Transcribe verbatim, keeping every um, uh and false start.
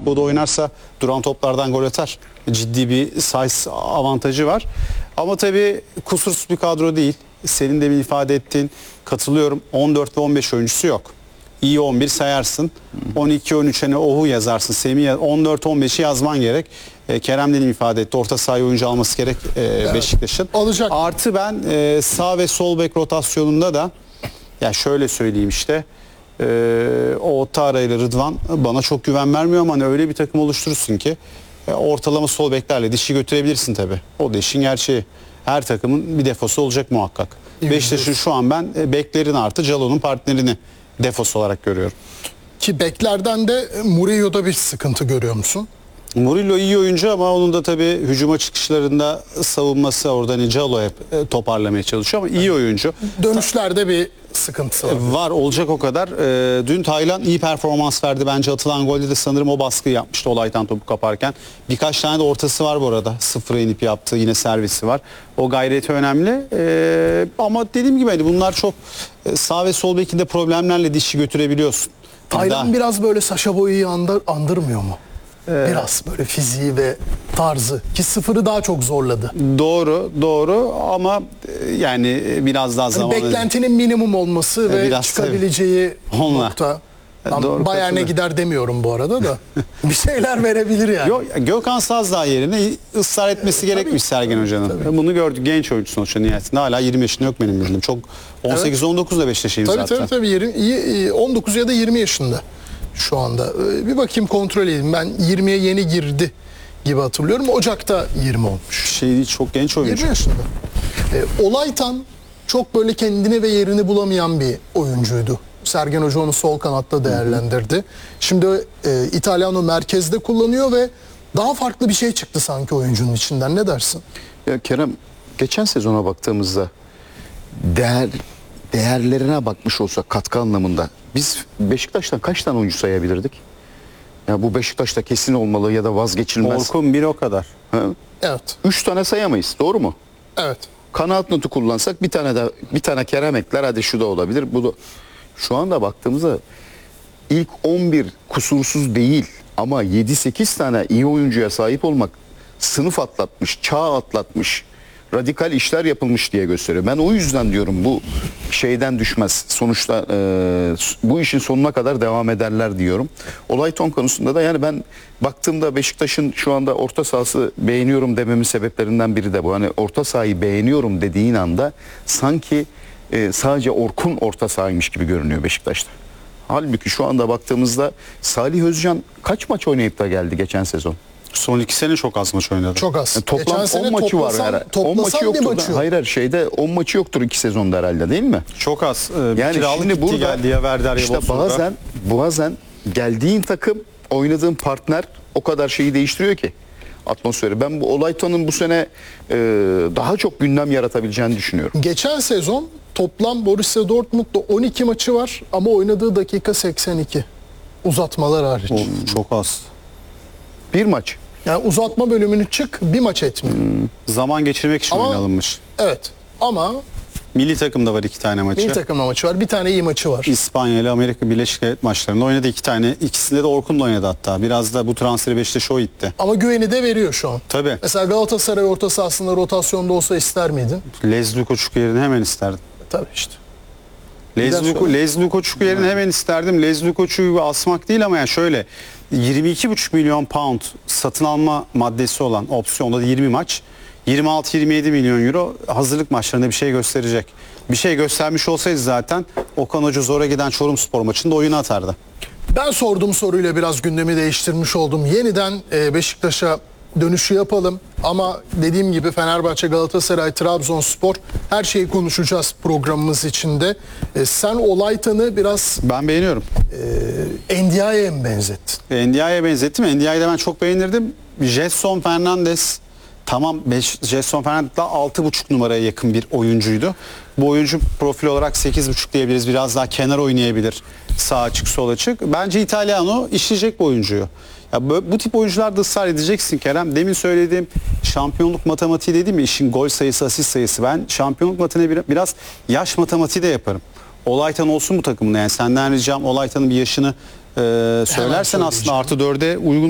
Agbo'da oynarsa duran toplardan gol atar. Ciddi bir size avantajı var. Ama tabii kusursuz bir kadro değil. Senin de bir ifade ettiğin, katılıyorum, on dört ve on beş oyuncusu yok. İyi on bir sayarsın. on iki on üç hani Ohu yazarsın. Semih on dört on beşi yazman gerek. E, Kerem Dedim ifade etti. Orta sahaya oyuncu alması gerek e, evet. Beşiktaş'ın. Alacak. Artı ben e, sağ ve sol bek rotasyonunda da ya şöyle söyleyeyim işte e, o Tara ile Rıdvan bana çok güven vermiyor ama hani öyle bir takım oluşturursun ki e, ortalama sol beklerle dişi götürebilirsin tabii. O da işin gerçeği. Her takımın bir defosu olacak muhakkak. Beşiktaş'ın şu an ben e, beklerin artı Calo'nun partnerini defosu olarak görüyorum. Ki beklerden de Murillo'da bir sıkıntı görüyor musun? Murillo iyi oyuncu ama onun da tabii hücuma çıkışlarında savunması orada hani Calo hep e, toparlamaya çalışıyor ama iyi oyuncu. Dönüşlerde bir sıkıntısı var. Var olacak o kadar. E, dün Taylan iyi performans verdi. Bence atılan golde de sanırım o baskıyı yapmıştı Olaytan topu kaparken. Birkaç tane de ortası var bu arada. Sıfıra inip yaptığı yine servisi var. O gayreti önemli. E, ama dediğim gibi hani bunlar çok e, sağ ve sol bekinde problemlerle dişi götürebiliyorsun. Taylan Daha... biraz böyle Saşa Boy'u andır, andırmıyor mu? Ee, biraz böyle fiziği ve tarzı ki sıfırı daha çok zorladı. Doğru, doğru ama yani biraz daha zaman. Hani beklentinin minimum olması ve biraz çıkabileceği onunla. nokta. Doğru, Bayern'e gider demiyorum bu arada da. Bir şeyler verebilir yani. Yok, Gökhan Sazdağ yerine ısrar etmesi e, gerekmiş Sergen Hoca'nın. Bunu gördük, genç oyuncu sonuçta nihayetinde. Hala yirmi yaşında yok benim bildiğim. Çok on sekiz on dokuzda Beşiktaş'ıyım tabii, zaten. Tabii tabii tabii. on dokuz ya da yirmi yaşında şu anda. Bir bakayım kontrol edeyim. Ben yirmiye yeni girdi gibi hatırlıyorum. Ocak'ta yirmi olmuş. Şey değil, çok genç oyuncu. yirmi yaşında. E, Olaytan çok böyle kendini ve yerini bulamayan bir oyuncuydu. Sergen Hoca onu sol kanatta değerlendirdi. Şimdi e, İtalyan'ı merkezde kullanıyor ve daha farklı bir şey çıktı sanki oyuncunun içinden. Ne dersin? Ya Kerem, geçen sezona baktığımızda değer değerlerine bakmış olsak katkı anlamında biz Beşiktaş'tan kaç tane oyuncu sayabilirdik? Ya bu Beşiktaş'ta kesin olmalı ya da vazgeçilmez. Orkun bir o kadar. Ha? Evet. Üç tane sayamayız, doğru mu? Evet. Kanaat notu kullansak bir tane de bir tane Kerem ekler, hadi şu da olabilir. Bu da şu anda baktığımızda ilk on bir kusursuz değil ama yedi sekiz tane iyi oyuncuya sahip olmak sınıf atlatmış, çağ atlatmış, radikal işler yapılmış diye gösteriyor. Ben o yüzden diyorum bu şeyden düşmez. Sonuçta e, bu işin sonuna kadar devam ederler diyorum. Olayton konusunda da yani ben baktığımda Beşiktaş'ın şu anda orta sahası beğeniyorum dememin sebeplerinden biri de bu. Hani orta sahayı beğeniyorum dediğin anda sanki e, sadece Orkun orta sahaymış gibi görünüyor Beşiktaş'ta. Halbuki şu anda baktığımızda Salih Özcan kaç maç oynayıp da geldi geçen sezon? Son iki sene çok az maç oynadı. Çok az. Yani toplam on maçı var herhalde. on maçı yoktur. Maçı Hayır hayır şeyde on maçı yoktur iki sezonda herhalde, değil mi? Çok az. Ee, yani şimdi burada geldi ya Verder ya işte Bozkurt'a. bazen bazen geldiğin takım, oynadığın partner o kadar şeyi değiştiriyor ki atmosferi. Ben bu Olayton'un bu sene e, daha çok gündem yaratabileceğini düşünüyorum. Geçen sezon toplam Borussia Dortmund'da on iki maçı var ama oynadığı dakika seksen iki. Uzatmalar hariç. O, çok az. Bir maç. Yani uzatma bölümünü çık, bir maç etmiyor. Hmm. Zaman geçirmek için Ama, oynanılmış. Evet ama milli takımda var iki tane maçı. milli takımda maçı var. Bir tane iyi maçı var. İspanya ile Amerika Birleşik Devletleri maçlarında oynadı iki tane. İkisinde de Orkun'la oynadı hatta. Biraz da bu transferi Beşiktaş'a o itti. Ama güveni de veriyor şu an. Tabii. Mesela Galatasaray orta sahasında rotasyonda olsa ister miydin? Lezlu Koçuk yerine hemen isterdim. Tabii işte. Lezlu, Lezlu Koçuk yerine hemen isterdim. Lezlu Koçuk'u asmak değil ama yani şöyle yirmi iki buçuk milyon pound satın alma maddesi olan opsiyonda da yirmi maç. yirmi altı yirmi yedi milyon euro hazırlık maçlarında bir şey gösterecek. Bir şey göstermiş olsaydı zaten Okan Hoca zora giden Çorumspor maçında oyunu atardı. Ben sorduğum soruyla biraz gündemi değiştirmiş oldum. Yeniden Beşiktaş'a dönüşü yapalım ama dediğim gibi Fenerbahçe, Galatasaray, Trabzonspor her şeyi konuşacağız programımız içinde. E, sen Olaytan'ı biraz ben beğeniyorum. E, N D I'ye mi benzettin? N D I'ye benzettim. N D I'yi de ben çok beğenirdim. Jetson Fernandes tamam Jetson Fernandes da altı buçuk numaraya yakın bir oyuncuydu. Bu oyuncu profil olarak sekiz buçuk diyebiliriz. Biraz daha kenar oynayabilir. Sağ açık, sol açık. Bence İtalyanO işleyecek bu oyuncuyu. Ya bu, bu tip oyuncularda ısrar edeceksin Kerem. Demin söylediğim şampiyonluk matematiği dedim ya, işin gol sayısı, asist sayısı. Ben şampiyonluk matematiği biraz yaş matematiği de yaparım. Olaytan olsun bu takımda. Yani senden ricam Olaytan'ın bir yaşını e, söylersen aslında artı dörde uygun